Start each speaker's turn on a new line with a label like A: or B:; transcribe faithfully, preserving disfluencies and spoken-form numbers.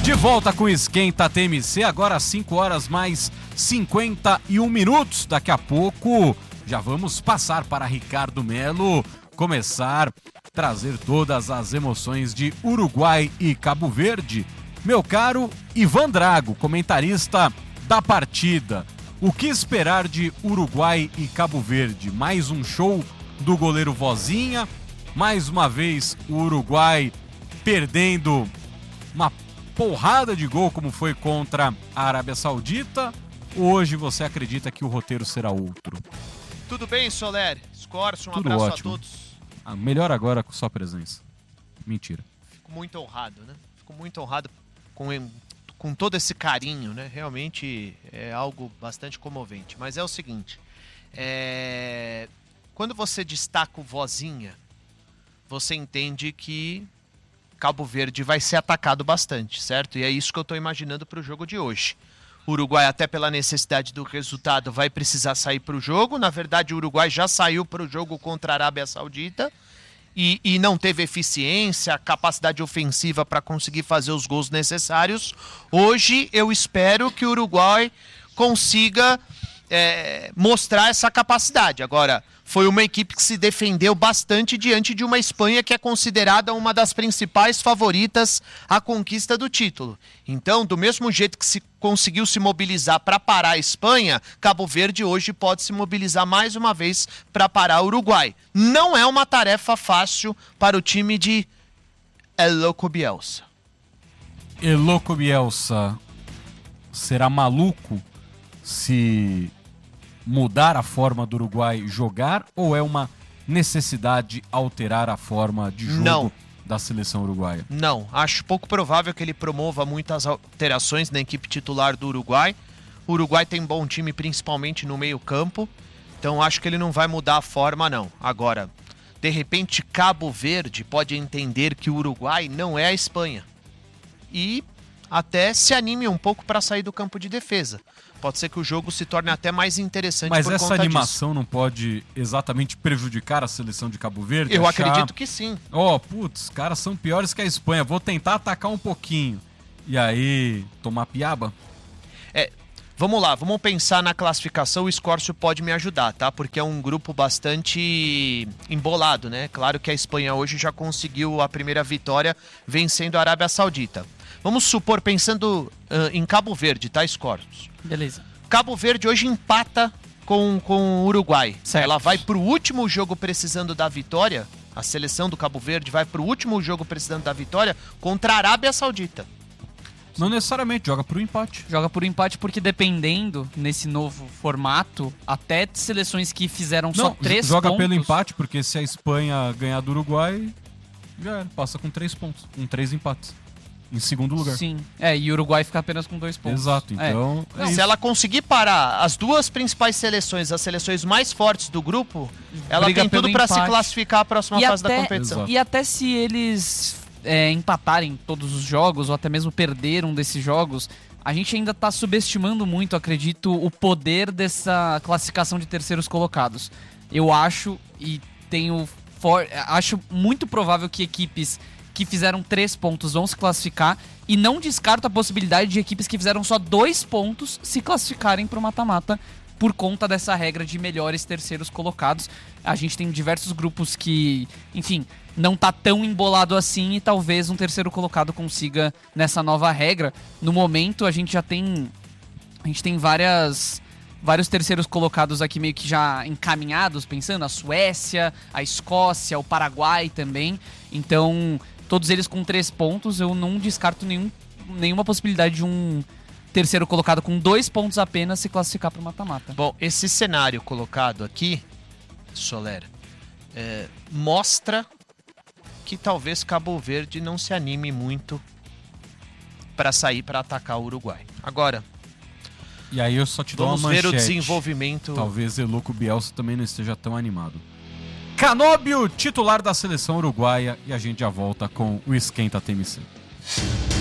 A: De volta com o Esquenta T M C, agora às cinco horas mais cinquenta e um minutos. Daqui a pouco já vamos passar para Ricardo Melo começar a trazer todas as emoções de Uruguai e Cabo Verde. Meu caro Ivan Drago, comentarista da partida. O que esperar de Uruguai e Cabo Verde? Mais um show do goleiro Vozinha? Mais uma vez o Uruguai perdendo uma porrada de gol como foi contra a Arábia Saudita? Hoje você acredita que o roteiro será outro?
B: Tudo bem, Soler? Scorcio, um
A: Tudo
B: abraço
A: ótimo.
B: a todos.
A: Ah, melhor agora com sua presença. Mentira.
B: Fico muito honrado, né? Fico muito honrado com, com todo esse carinho, né? Realmente é algo bastante comovente. Mas é o seguinte, é... quando você destaca o Vozinha, você entende que Cabo Verde vai ser atacado bastante, certo? E é isso que eu estou imaginando para o jogo de hoje. O Uruguai, até pela necessidade do resultado, vai precisar sair para o jogo. Na verdade, o Uruguai já saiu para o jogo contra a Arábia Saudita e, e não teve eficiência, capacidade ofensiva para conseguir fazer os gols necessários. Hoje, eu espero que o Uruguai consiga é, mostrar essa capacidade. Agora, foi uma equipe que se defendeu bastante diante de uma Espanha que é considerada uma das principais favoritas à conquista do título. Então, do mesmo jeito que se conseguiu se mobilizar para parar a Espanha, Cabo Verde hoje pode se mobilizar mais uma vez para parar o Uruguai. Não é uma tarefa fácil para o time de El Loco Bielsa.
A: El Loco Bielsa será maluco se mudar a forma do Uruguai jogar, ou é uma necessidade alterar a forma de jogo
B: Não.
A: da seleção uruguaia?
B: Não, acho pouco provável que ele promova muitas alterações na equipe titular do Uruguai. O Uruguai tem bom time, principalmente no meio-campo, então acho que ele não vai mudar a forma, não. Agora, de repente, Cabo Verde pode entender que o Uruguai não é a Espanha e até se anime um pouco para sair do campo de defesa. Pode ser que o jogo se torne até mais interessante por conta disso.
A: Mas essa animação não pode exatamente prejudicar a seleção de Cabo Verde?
B: Eu
A: achar...
B: acredito que sim.
A: Ó, oh, putz, os caras são piores que a Espanha, vou tentar atacar um pouquinho. E aí, tomar piaba?
B: É, vamos lá, vamos pensar na classificação, o Scorcio pode me ajudar, tá? Porque é um grupo bastante embolado, né? Claro que a Espanha hoje já conseguiu a primeira vitória vencendo a Arábia Saudita. Vamos supor, pensando uh, em Cabo Verde, tá, Scorcio?
C: Beleza.
B: Cabo Verde hoje empata com, com o Uruguai.
C: Certo.
B: Ela vai pro último jogo precisando da vitória, a seleção do Cabo Verde vai pro último jogo precisando da vitória contra a Arábia Saudita.
A: Não necessariamente, joga pro empate.
C: Joga por empate porque dependendo, nesse novo formato, até seleções que fizeram
A: Não,
C: só três
A: joga
C: pontos...
A: pelo empate, porque se a Espanha ganhar do Uruguai, já era, passa com três pontos, com três empates. Em segundo lugar.
C: Sim, é, e o Uruguai fica apenas com dois pontos.
A: Exato, então...
C: É.
A: é
B: Se
A: isso.
B: ela conseguir parar as duas principais seleções, as seleções mais fortes do grupo, ela
C: Briga
B: tem tudo
C: pelo
B: para se
C: empate.
B: classificar à próxima
C: E
B: fase
C: até,
B: da competição.
A: Exato.
C: E até se eles é, empatarem todos os jogos, ou até mesmo perder um desses jogos, a gente ainda tá subestimando muito, acredito, o poder dessa classificação de terceiros colocados. Eu acho, e tenho for... acho muito provável que equipes que fizeram três pontos vão se classificar, e não descarto a possibilidade de equipes que fizeram só dois pontos se classificarem para o mata-mata por conta dessa regra de melhores terceiros colocados. A gente tem diversos grupos que, enfim, não tá tão embolado assim, e talvez um terceiro colocado consiga nessa nova regra. No momento a gente já tem a gente tem várias vários terceiros colocados aqui meio que já encaminhados, pensando a Suécia, a Escócia, o Paraguai também. Então, todos eles com três pontos, eu não descarto nenhum, nenhuma possibilidade de um terceiro colocado com dois pontos apenas se classificar para o mata-mata.
B: Bom, esse cenário colocado aqui, Soler, é, mostra que talvez Cabo Verde não se anime muito para sair para atacar o Uruguai. Agora,
A: E aí eu só te dou
B: vamos
A: uma
B: ver
A: manchete.
B: o desenvolvimento.
A: Talvez El Loco Bielsa também não esteja tão animado. Canóbio, titular da seleção uruguaia, e a gente já volta com o Esquenta T M C.